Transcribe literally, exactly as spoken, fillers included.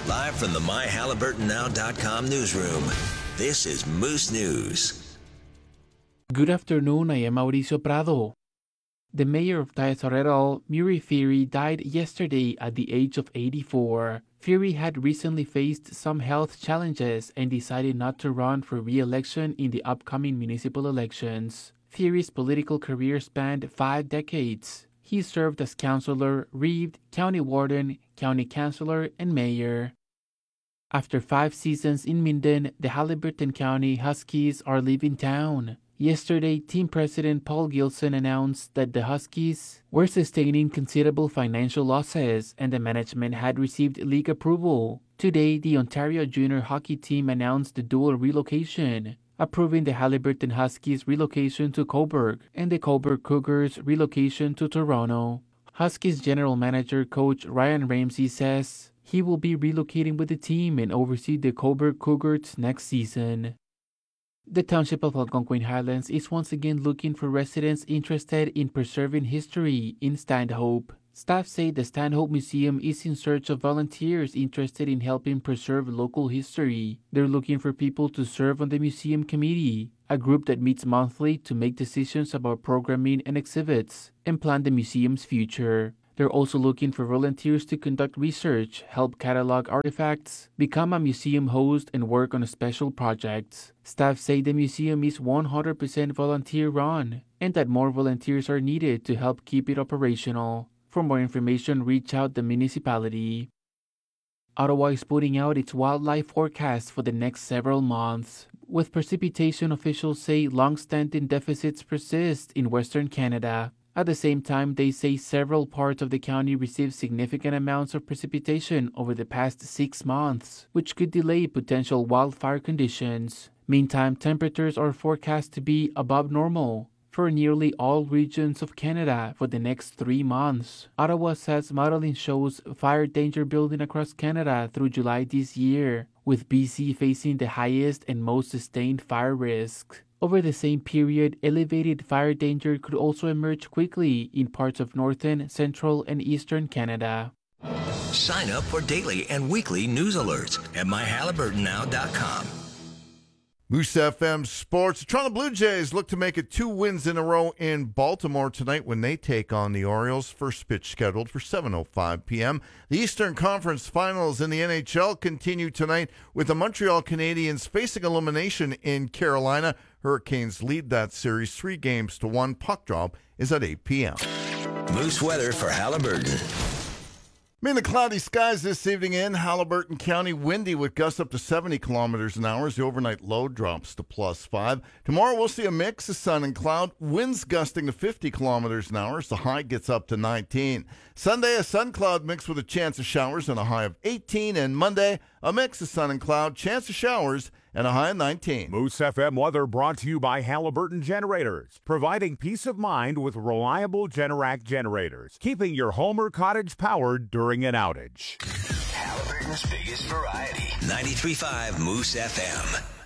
Live from the my halliburton now dot com newsroom, this is Moose News. Good afternoon, I am Mauricio Prado. The mayor of Tayasarero, Murray Feary, died yesterday at the age of eighty-four. Feary had recently faced some health challenges and decided not to run for re-election in the upcoming municipal elections. Feary's political career spanned five decades. He served as councilor, reeve, county warden, county councilor, and mayor. After five seasons in Minden, the Haliburton County Huskies are leaving town. Yesterday, team president Paul Gilson announced that the Huskies were sustaining considerable financial losses and the management had received league approval. Today, the Ontario junior hockey team announced the dual relocation, approving the Haliburton Huskies relocation to Cobourg and the Cobourg Cougars relocation to Toronto. Huskies general manager coach Ryan Ramsey says he will be relocating with the team and oversee the Cobourg Cougars next season. The Township of Algonquin Highlands is once again looking for residents interested in preserving history in Stanhope. Staff say the Stanhope Museum is in search of volunteers interested in helping preserve local history. They're looking for people to serve on the museum committee, a group that meets monthly to make decisions about programming and exhibits and plan the museum's future. They're also looking for volunteers to conduct research, help catalog artifacts, become a museum host, and work on special projects. Staff say the museum is one hundred percent volunteer-run and that more volunteers are needed to help keep it operational. For more information, reach out the municipality. Ottawa is putting out its wildlife forecast for the next several months. With precipitation, officials say long-standing deficits persist in Western Canada. At the same time, they say several parts of the county received significant amounts of precipitation over the past six months, which could delay potential wildfire conditions. Meantime, temperatures are forecast to be above normal for nearly all regions of Canada for the next three months. Ottawa says modeling shows fire danger building across Canada through July this year, with B C facing the highest and most sustained fire risk. Over the same period, elevated fire danger could also emerge quickly in parts of northern, central, and eastern Canada. Sign up for daily and weekly news alerts at my halliburton now dot com. Moose F M Sports. The Toronto Blue Jays look to make it two wins in a row in Baltimore tonight when they take on the Orioles. First pitch scheduled for seven oh five p.m. The Eastern Conference Finals in the N H L continue tonight with the Montreal Canadiens facing elimination in Carolina. Hurricanes lead that series three games to one. Puck drop is at eight p.m. Moose weather for Halliburton. Mainly cloudy skies this evening in Haliburton County. Windy with gusts up to seventy kilometers an hour as the overnight low drops to plus five. Tomorrow we'll see a mix of sun and cloud. Winds gusting to fifty kilometers an hour as the high gets up to nineteen. Sunday, a sun cloud mix with a chance of showers and a high of eighteen. And Monday, a mix of sun and cloud, chance of showers, and a high of nineteen. Moose F M weather brought to you by Halliburton Generators, providing peace of mind with reliable Generac generators, keeping your home or cottage powered during an outage. Halliburton's biggest variety. ninety-three point five Moose F M.